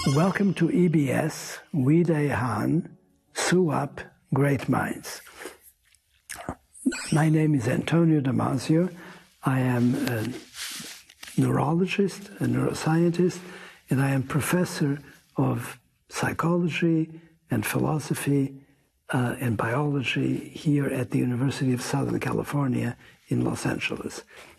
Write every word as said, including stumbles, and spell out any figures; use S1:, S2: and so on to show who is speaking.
S1: Welcome to E B S, Wide Han, Suap, Great Minds. My name is Antonio Damasio. I am a neurologist, a neuroscientist, and I am professor of psychology and philosophy uh, and biology here at the University of Southern California in Los Angeles.